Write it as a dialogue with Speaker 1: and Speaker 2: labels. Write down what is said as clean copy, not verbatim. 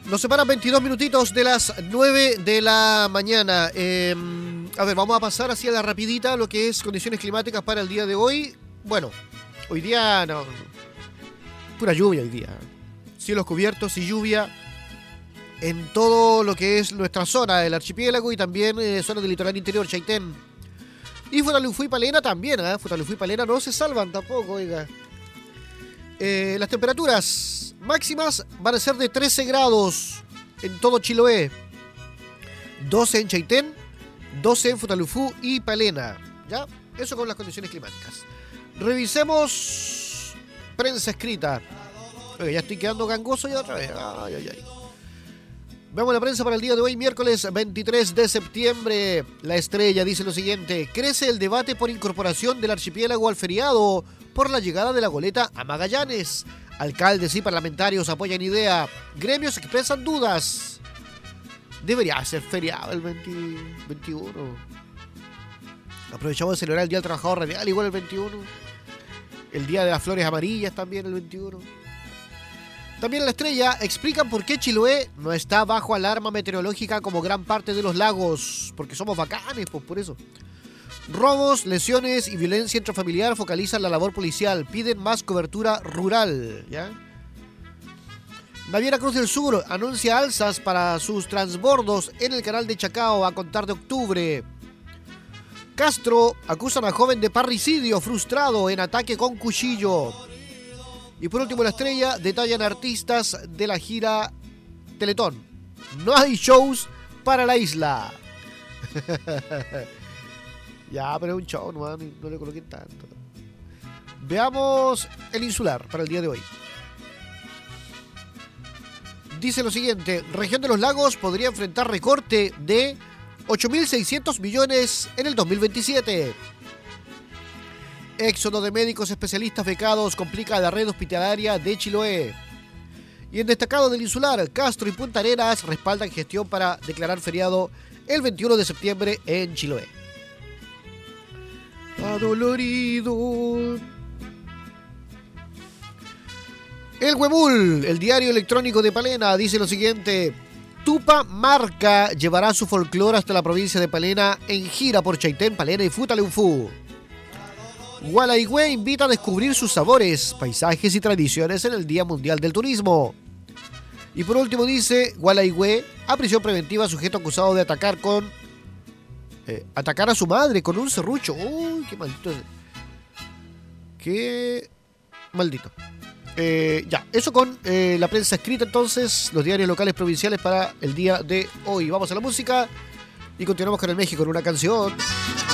Speaker 1: Nos separan 22 minutitos de las 9 de la mañana. A ver, vamos a pasar así a la rapidita lo que es condiciones climáticas para el día de hoy. Bueno, hoy día no, pura lluvia hoy día. Cielos cubiertos y lluvia en todo lo que es nuestra zona del archipiélago y también zona del litoral interior, Chaitén. Y Futalufú y Palena también, Futalufú y Palena no se salvan tampoco, oiga. Las temperaturas máximas van a ser de 13 grados en todo Chiloé, 12 en Chaitén, 12 en Futalufú y Palena. ¿Ya? Eso con las condiciones climáticas. Revisemos prensa escrita. Oiga, ya estoy quedando gangoso ya otra vez. Ay. Veamos la prensa para el día de hoy, miércoles 23 de septiembre. La Estrella dice lo siguiente: crece el debate por incorporación del archipiélago al feriado por la llegada de la goleta a Magallanes. Alcaldes y parlamentarios apoyan idea. Gremios expresan dudas. Debería ser feriado el 21. Aprovechamos de celebrar el Día del Trabajador Radial igual el 21. El Día de las Flores Amarillas también el 21. También en La Estrella explican por qué Chiloé no está bajo alarma meteorológica como gran parte de los lagos. Porque somos bacanes, pues por eso. Robos, lesiones y violencia intrafamiliar focalizan la labor policial. Piden más cobertura rural. ¿Ya? Naviera Cruz del Sur anuncia alzas para sus transbordos en el canal de Chacao a contar de octubre. Castro acusan a joven de parricidio frustrado en ataque con cuchillo. Y por último, La Estrella detallan artistas de la gira Teletón. No hay shows para la isla. Ya, pero es un show, no le coloquen tanto. Veamos el insular para el día de hoy. Dice lo siguiente: región de los lagos podría enfrentar recorte de 8.600 millones en el 2027. Éxodo de médicos especialistas becados complica la red hospitalaria de Chiloé. Y en destacado del insular, Castro y Punta Arenas respaldan gestión para declarar feriado el 21 de septiembre en Chiloé. Adolorido. El Huemul, el diario electrónico de Palena, dice lo siguiente: Tupa Marca llevará su folclore hasta la provincia de Palena en gira por Chaitén, Palena y Futalufú. Gualaigüe invita a descubrir sus sabores, paisajes y tradiciones en el Día Mundial del Turismo. Y por último dice: Gualaigüe a prisión preventiva sujeto acusado de atacar a su madre con un serrucho. Uy, qué maldito. Qué maldito. Ya, eso con la prensa escrita entonces, los diarios locales provinciales para el día de hoy. Vamos a la música y continuamos con el México en una canción.